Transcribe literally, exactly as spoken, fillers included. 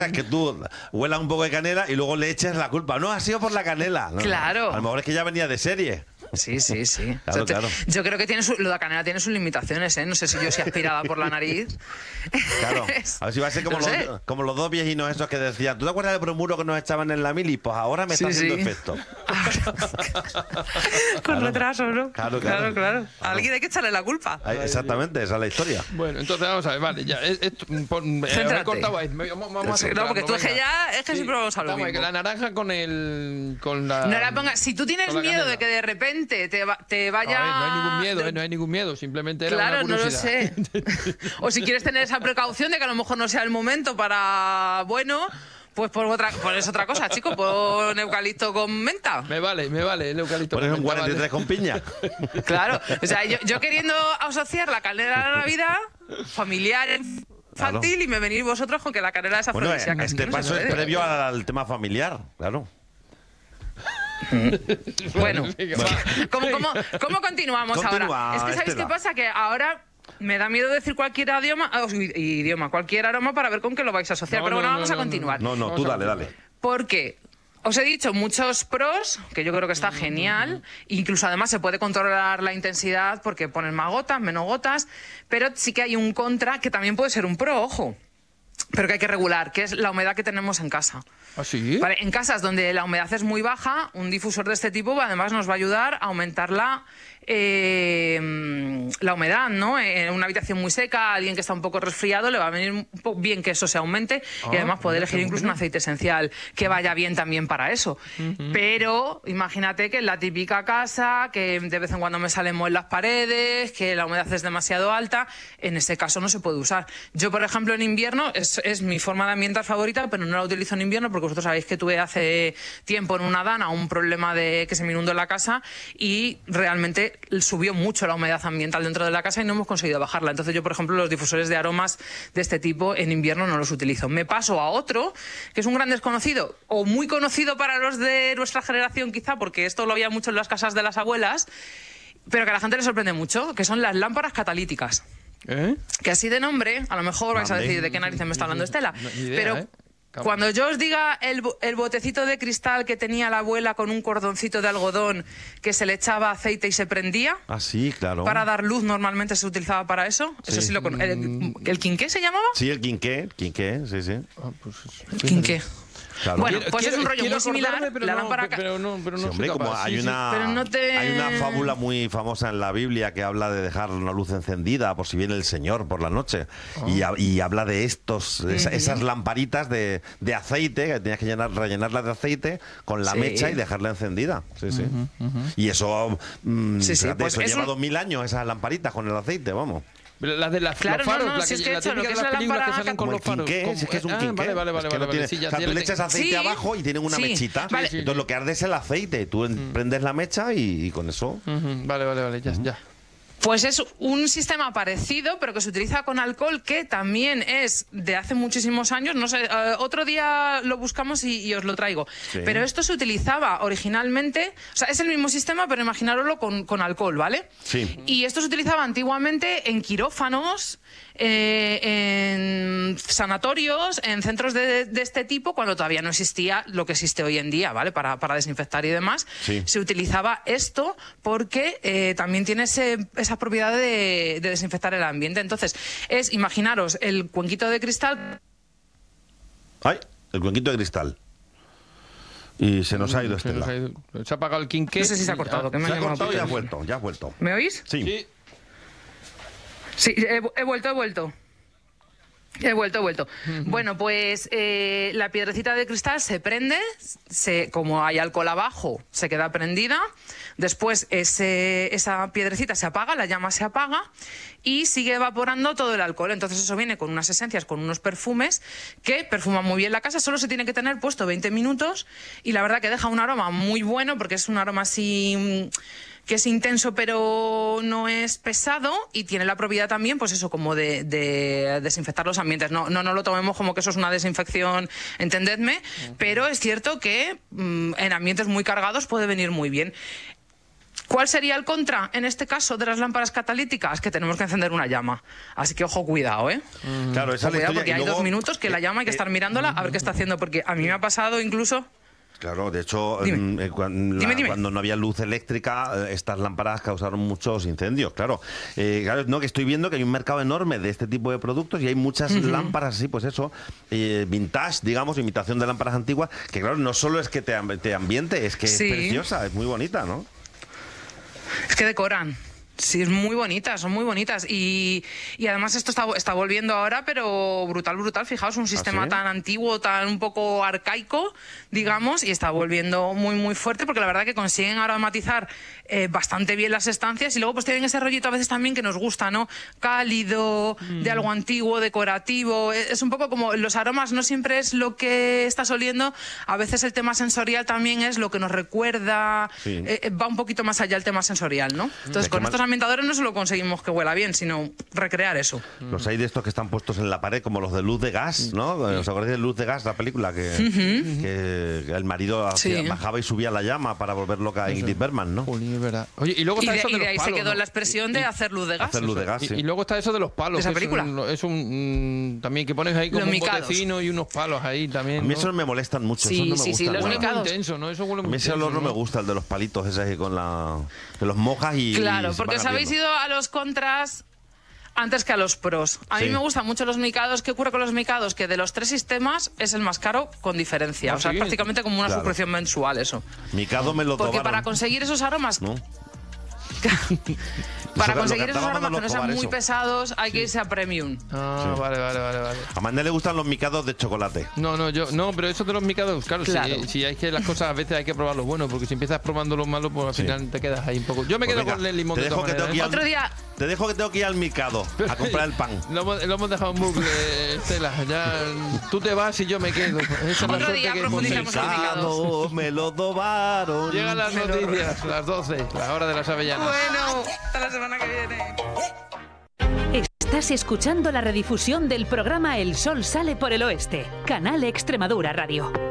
que tú huelas un poco de canela y luego le eches la culpa. No, ha sido por la canela. No, claro. A lo mejor es que ya venía de serie. Sí, sí, sí. Claro, o sea, claro. Yo creo que tiene su, lo de la canela tiene sus limitaciones, ¿eh? No sé si yo soy aspirada por la nariz. Claro. A ver si va a ser como, no los, como los dos viejinos esos que decían, ¿tú te acuerdas del bromuro que nos echaban en la mili? Pues ahora me sí, está haciendo sí. efecto. Con claro. retraso, ¿no? Claro, claro. claro, claro. A alguien hay que echarle la culpa. Ay, exactamente, esa es la historia. Bueno, entonces vamos a ver, vale, ya. Es, es, por, eh, me he cortado ahí. Vamos, vamos a no, porque tú es que ya es que sí, siempre vamos a lo mismo. Ahí, que la naranja con el. Con la, no la pongas. Si tú tienes miedo canela. de que de repente te, va, te vaya. No, no hay ningún miedo, eh, no hay ningún miedo. Simplemente era claro, una no lo curiosidad. sé. O si quieres tener esa precaución de que a lo mejor no sea el momento para. Bueno. Pues por otra, pones otra cosa, chico, pon eucalipto con menta. Me vale, me vale el eucalipto Pones con un menta. cuarenta y tres Vale. con piña. Claro, o sea, yo, yo queriendo asociar la canela a la Navidad, familiar, infantil, claro. Y me venís vosotros con que la canela es afrodisíaca. Bueno, este no paso es previo al, al tema familiar, claro. Bueno, ¿cómo, cómo, ¿cómo continuamos Continúa, ahora? Es que ¿sabéis Estela. qué pasa? Que ahora me da miedo decir cualquier idioma, oh, idioma, cualquier aroma para ver con qué lo vais a asociar. No, Pero no, bueno, no, vamos no, a continuar. No, no, no tú dale, dale. Porque os he dicho muchos pros, que yo creo que está genial. Incluso además se puede controlar la intensidad porque ponen más gotas, menos gotas. Pero sí que hay un contra que también puede ser un pro, ojo. Pero que hay que regular, que es la humedad que tenemos en casa. ¿Ah, sí? Vale, en casas donde la humedad es muy baja, un difusor de este tipo además nos va a ayudar a aumentar la, eh, la humedad, ¿no? En una habitación muy seca, alguien que está un poco resfriado, le va a venir un poco bien que eso se aumente ah, y además poder elegir bueno. incluso un aceite esencial que vaya bien también para eso. Uh-huh. Pero imagínate que en la típica casa, que de vez en cuando me salen moho en las paredes, que la humedad es demasiado alta, en ese caso no se puede usar. Yo, por ejemplo, en invierno, es, es mi forma de ambientar favorita, pero no la utilizo en invierno porque vosotros sabéis que tuve hace tiempo en una dana un problema de que se me inundó la casa y realmente subió mucho la humedad ambiental dentro de la casa y no hemos conseguido bajarla. Entonces yo, por ejemplo, los difusores de aromas de este tipo en invierno no los utilizo. Me paso a otro, que es un gran desconocido o muy conocido para los de nuestra generación quizá, porque esto lo había mucho en las casas de las abuelas, pero que a la gente le sorprende mucho, que son las lámparas catalíticas. ¿Eh? Que así de nombre, a lo mejor vais a decir de qué narices me está hablando Estela, no, ni idea, pero ¿eh? Cuando yo os diga el, el botecito de cristal que tenía la abuela con un cordoncito de algodón que se le echaba aceite y se prendía. Ah, sí, claro. Para dar luz normalmente se utilizaba para eso. Sí. Eso sí lo con... ¿El, el quinqué se llamaba? Sí, el quinqué, quinqué, sí, sí. Ah, pues, el quinqué. Claro. Bueno, pues quiero, es un rollo muy similar. Pero la no, lámpara pero no, pero no sí, hombre, soy capaz. como hay, sí, una, sí. Pero no te... hay una fábula muy famosa en la Biblia que habla de dejar una luz encendida por si viene el Señor por la noche. Oh. Y, y habla de estos, esa, uh-huh. esas lamparitas de, de aceite, que tenías que llenar, rellenarlas de aceite con la sí. mecha y dejarla encendida. Sí, sí. Uh-huh, uh-huh. Y eso, mmm, sí, sí, fíjate, pues eso eso... lleva dos mil años, esas lamparitas con el aceite, vamos. Las de las claro, los faros, no, no, la, si que, es que la hecho, típica lo que de las es la películas que salen con como los faros. Quinqué, Como, es que es un ah, quinqué. vale, vale, vale, es que vale, no tiene, vale, sí, ya, o sea, ya tú le le echas aceite sí. abajo y tienen una sí. mechita. Vale. Sí, entonces lo que arde es el aceite. Tú mm. prendes la mecha y, y con eso... Uh-huh. Vale, vale, vale, ya, uh-huh. ya. Pues es un sistema parecido, pero que se utiliza con alcohol, que también es de hace muchísimos años. No sé, uh, otro día lo buscamos y, y os lo traigo. Sí. Pero esto se utilizaba originalmente, o sea, es el mismo sistema, pero imaginároslo con, con alcohol, ¿vale? Sí. Y esto se utilizaba antiguamente en quirófanos, eh, en sanatorios, en centros de, de este tipo, cuando todavía no existía lo que existe hoy en día, ¿vale? Para, para desinfectar y demás. Sí. Se utilizaba esto porque eh, también tiene ese, esa propiedad de, de desinfectar el ambiente. Entonces, es, imaginaros, el cuenquito de cristal... ¡Ay! El cuenquito de cristal. Y se nos ha ido Estela. Se, ido. se ha apagado el quinqué. No sé si se ha cortado. Ah, que me se ha ha cortado y ha Peter. vuelto, ya ha vuelto. ¿Me oís? Sí. Sí. Sí, he, he vuelto, he vuelto. He vuelto, he vuelto. Uh-huh. Bueno, pues eh, la piedrecita de cristal se prende, se, como hay alcohol abajo, se queda prendida. Después ese, esa piedrecita se apaga, la llama se apaga y sigue evaporando todo el alcohol. Entonces eso viene con unas esencias, con unos perfumes que perfuman muy bien la casa. Solo se tiene que tener puesto veinte minutos y la verdad que deja un aroma muy bueno porque es un aroma así... que es intenso pero no es pesado y tiene la propiedad también, pues eso, como de, de desinfectar los ambientes. No, no, no lo tomemos como que eso es una desinfección, entendedme, uh-huh. pero es cierto que mmm, en ambientes muy cargados puede venir muy bien. ¿Cuál sería el contra en este caso de las lámparas catalíticas? Que tenemos que encender una llama. Así que ojo, cuidado, ¿eh? Mm. Claro, esa ojo, es la cuidado, porque historia. hay luego, dos minutos que la llama hay que eh, estar mirándola a ver qué está haciendo, porque a mí me ha pasado incluso... Claro, de hecho, Dime. eh, cuando, Dime, la, dime. cuando no había luz eléctrica, eh, estas lámparas causaron muchos incendios, claro. Eh, claro, no, que estoy viendo que hay un mercado enorme de este tipo de productos y hay muchas uh-huh. lámparas así, pues eso, eh, vintage, digamos, imitación de lámparas antiguas, que claro, no solo es que te, te ambiente, es que sí. es preciosa, es muy bonita, ¿no? Es que decoran. Sí, es muy bonita, son muy bonitas. Y, y además esto está, está volviendo ahora, pero brutal, brutal. Fijaos, un sistema ¿Ah, sí? tan antiguo, tan un poco arcaico, digamos, y está volviendo muy, muy fuerte, porque la verdad que consiguen ahora matizar eh, bastante bien las estancias y luego pues tienen ese rollito a veces también que nos gusta, ¿no? Cálido, mm. de algo antiguo, decorativo. Es un poco como los aromas no siempre es lo que estás oliendo, a veces el tema sensorial también es lo que nos recuerda, sí. eh, va un poquito más allá el tema sensorial, ¿no? Entonces, con estos ambientadores no solo conseguimos que huela bien, sino recrear eso. Los hay de estos que están puestos en la pared, como los de Luz de Gas, ¿no? ¿Os acordáis de Luz de Gas, la película? Que, uh-huh. que, que el marido hacía, sí. bajaba y subía la llama para volver loca a Ingrid Bergman, ¿no? Oye, y luego está y de, eso de, y de los ahí palos, se quedó ¿no? la expresión y, de hacer luz de gas. Hacer luz de gas, y, sí. y luego está eso de los palos. ¿De esa que película? Es, un, es un... También que pones ahí como un botecino y unos palos ahí también, A mí ¿no? esos me molestan mucho, sí, esos no me sí, gustan. Sí, los huele micados. muy intenso, ¿no? Eso huele muy a mí ese intenso, olor no ¿no? me gusta, el de los palitos ese ahí con la... que los mojas y... Claro, y porque os habéis ido a los contras antes que a los pros. A sí. mí me gustan mucho los micados. ¿Qué ocurre con los micados? Que de los tres sistemas es el más caro con diferencia. ¿Ah, o sea, sí? es prácticamente como una claro. suscripción mensual eso. Micado me lo Porque tomaron. para conseguir esos aromas... ¿No? Para Eso, conseguir esos aromas que no sean muy eso. pesados hay sí. que irse a Premium. Ah, sí. vale, vale, vale, vale. A Mané le gustan los micados de chocolate. No, no, yo no, pero eso de los micados, claro, claro. Si, si hay que las cosas a veces hay que probar lo bueno, porque si empiezas probando lo malo, pues al sí. final te quedas ahí un poco. Yo me pues quedo venga, con el limón te de dejo todas que tengo maneras, que ir Otro día... Te dejo que tengo que ir al micado a comprar el pan. Lo hemos, lo hemos dejado en bucle, Estela. Ya tú te vas y yo me quedo. Esa es la Otro día que profundizamos en micados. Me lo dobaron. Llegan las noticias, las doce, la hora de las avellanas. Bueno, hasta la semana que viene. Estás escuchando la redifusión del programa El Sol Sale por el Oeste, Canal Extremadura Radio.